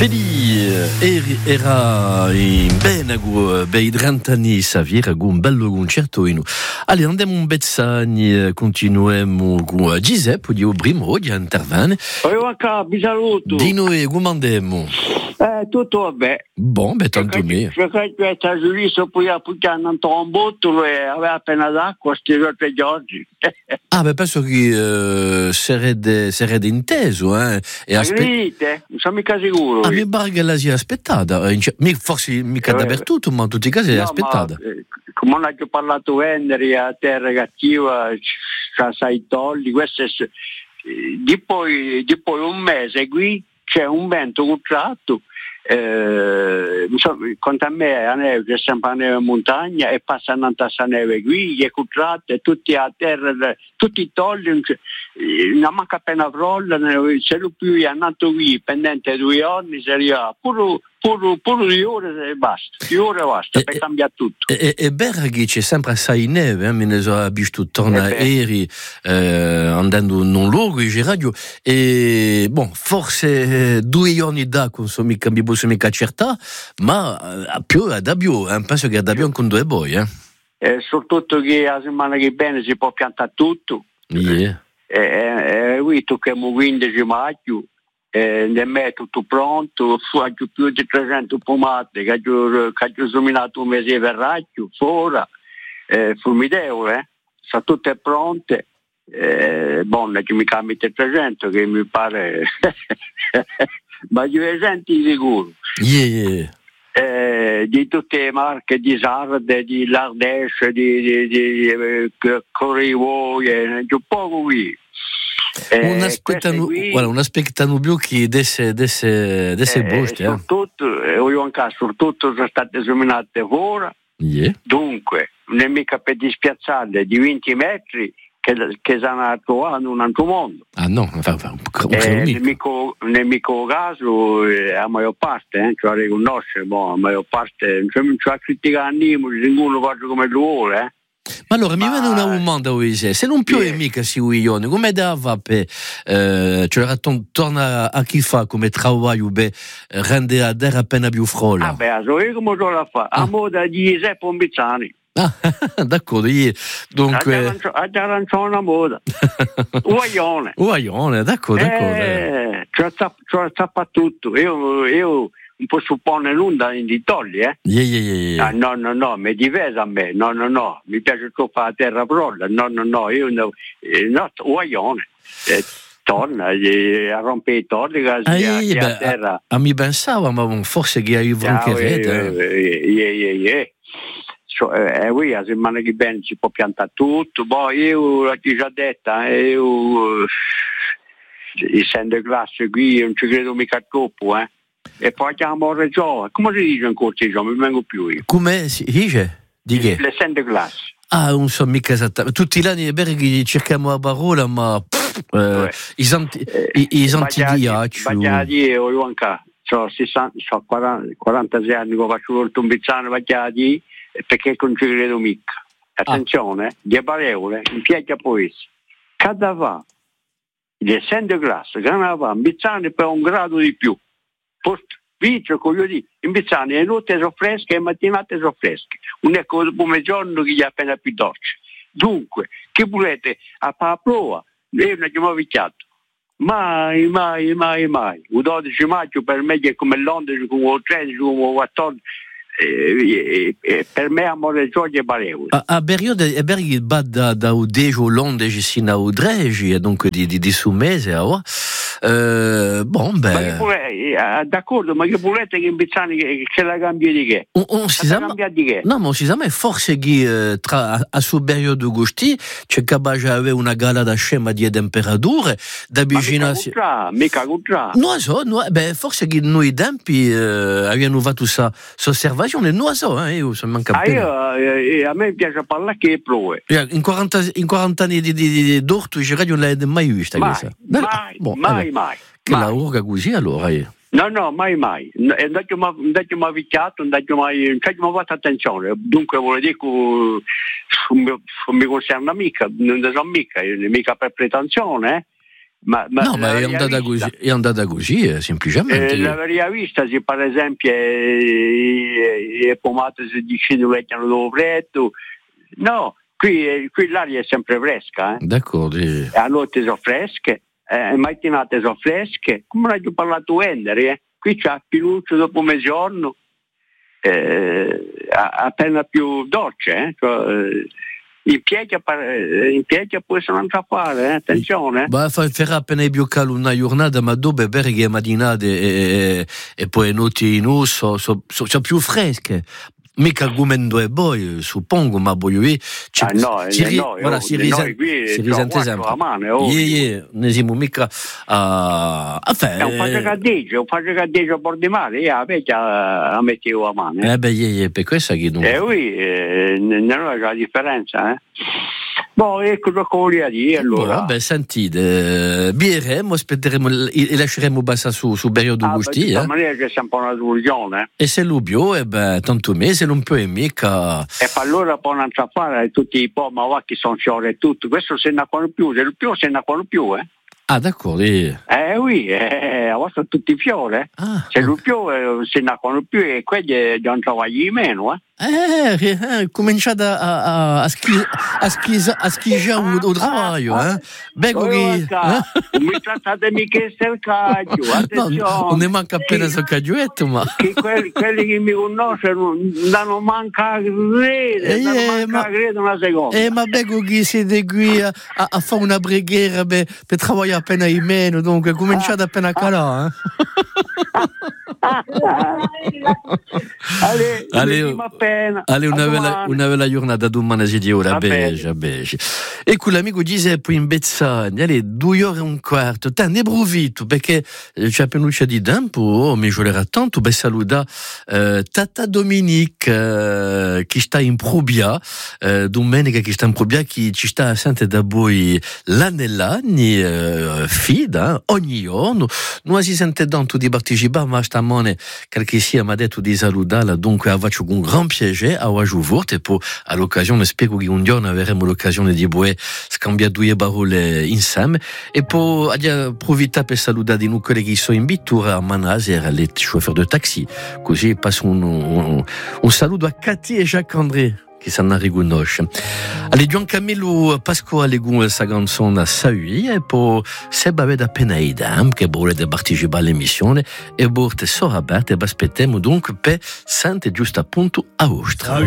Feli era in bene bei 30 anni Savira con un bello concerto in. Allora andiamo un bezzani, continuiamo con Giuseppe di Obrimo di intervene. Vi saluto. Di noi come andiamo? Tutto vabbè. Bon, tanto me. Perché questa giurista poi ha puttato un bottolo e aveva appena d'acqua sti giorni di oggi. Penso che sarebbe inteso, e non sono mica sicuro. Mi pare che la sia aspettata, forse mica dappertutto, ma in tutti i casi è aspettata. Come non hai parlato vendere a terra cattiva, sai tolli, questo è di poi un mese qui c'è un vento contratto. Conta a me la neve, c'è sempre la neve in montagna e passa a neve qui, è contratta e tutti a terra, tutti i tolli, non manca appena frolla, se lo più è andato qui pendente 2 giorni, seria puro 2 ore e basta, 2 ore e basta per cambiare tutto. E Berghi c'è sempre assai neve, me ne so visto torna ieri andando in un luogo in radio e forse 2 giorni d'acqua non mi posso mica accertare, ma più da più, penso che da più con 2 boi. Soprattutto che la settimana che viene si può piantare tutto. Qui tocchiamo 15 maggio. Ne è tutto pronto, ho più di 300 pomate che ho seminato un mese per raggio, ora, formidevole, sono tutte pronte, buone che mi cambia 300 che mi pare, ma io senti sicuro. Di tutte le marche di Sarde, di L'Ardèche, di Corrivoie, un po' qui. Un aspettano più che desse buste. Soprattutto sono state seminate ora. Dunque, non è mica per dispiazzarle di 20 metri che stanno trovando un altro mondo. Nel mio caso la maggior parte, cioè riconosce, la maggior parte non c'è criticare nessuno faccia come lo vuole. Ma allora mi viene una domanda, se non più è mica si uione, come dava per torna a chi fa come travaglio rende la terra appena più frolla? So io come lo la fa, a moda di Giuseppe Pombizzani. D'accordo, dunque arancione a moda. Uaione, d'accordo. C'è tutto. Io non posso supporre nulla di togli, No, mi è diverso a me, no, mi piace troppo la terra frolla, no, io no, uaione, torna a rompere i tolli a terra. A mi pensavo, ma forse che hai qui la settimana che viene si può piantare tutto, poi io l'ho già detta, essendo classe qui non ci credo mica troppo, E poi chiamo Regione, come si dice in cortese? Mi vengo più io. Come si dice? Di che? Le sende classe. Non so mica esattamente. Tutti gli anni è vero che cerchiamo la parola, ma i santidiacci. Io anche, ho 46 anni che faccio il tombizzano, perché non ci credo mica. Attenzione, di parole, in pieggia poesia. Cada va, le sende classe, che non va, bizzane per 1 grado di più. Visto che io dico, in Bizzani le notti sono fresche e le mattinate sono fresche, non è come il pomeriggio che gli è appena più dolce. Dunque, che volete a fare la prova? Io non abbiamo picchiato. Mai. Il 12 maggio per me è come l'11, come il 13, come il 14. Per me amore gioia e parevole. A periodo è vero che va da 10 o l'11 sino a 13, dunque di su mese, d'accordo, ma che volete che in Bizzani che la cambia di che? No, ma si sa mai forse che a suo periodo gusti c'è capace di avere una gala da scema di temperature da vicino mica contra. Non so, forse che noi tempi abbiamo fatto questa osservazione, non so, io sono mancato. A me piace parlare che prove. In 40 anni di d'orto in radio non l'hai mai vista. Mai. Che la urga così allora? No, mai. Non ho mai picchiato, non ho mai fatto attenzione. Dunque vuol dire che non mi concerna mica, non so mica per pretensione, Ma è andata così, semplicemente. L'averia vista se per esempio le pomate si decidono vecchiano dopo freddo. No, qui l'aria è sempre fresca. D'accordo. A notte sono fresche, le mattinate sono fresche, come non hai parlato Ender, qui c'è Piluccio dopo mezzogiorno, appena più dolce, in pieggia può essere un'altra fare, attenzione. Farà appena più caldo una giornata, ma dopo perché mattinate e poi notti in uso sono più fresche. Mica come due poi, suppongo, ma voglio dire. Si risente sempre. Ne siamo mica a fare. Un faccio caddeggio a bordo di mare, io la mettevo a mano. Per questo che non. Non è la differenza, ecco cosa voglio dire allora. Vabbè, sentite, birremo, aspetteremo e lasceremo basta su periodo gusti. Di questa maniera c'è sempre una soluzione. E se lo bio, tanto me, se non può mica. E fa allora poi non sa fare tutti i po', ma va che sono fiori e tutto. Questo se ne accorre più, se lo più se ne accorre più, Ah, d'accordo. A vostra tutti i fiori. Se lo più se ne accorre più e quelli non trovagli meno, cominciate a schigiare il travaglio, mi trattate mica il caggio, attenzione. Non ne manca appena sul caggioetto, ma quelli che mi conoscono non manca a credere, una seconda. Ma becco che siete qui a fare una preghiera per lavorare appena in meno, dunque cominciate appena a calare. Allez, una bella giornata domani si dice ora, beige. E con l'amico Giuseppe in Bezzani, allez, 2 ore e un quarto, ne approfitto perché c'è appena di tempo, mi giocherà tanto, saluta Tata Dominique che sta in Probia, domenica che sta in Probia, che ci sta a sentire da voi l'anni, fida, ogni giorno, noi si sente tanto di partecipare, ma stamane qualche sia mi ha detto di salutarla, dunque faccio con gran piacere a Wajuvort e poi all'occasione spero che un giorno avremo l'occasione di scambiare 2 parole insieme e poi approfittare per salutare di noi quelli che sono in vittura a Manaser, les chauffeurs de taxi, così passo un saluto a Cathy e Jacques-André che sanno riconoscere. Allez, Gian Camillo Pasquale con sa canzone a Saui e poi Seba vede appena idea che volete partecipare all'emissione e volete solo aperta e aspettiamo dunque per sente giusto appunto a vostra.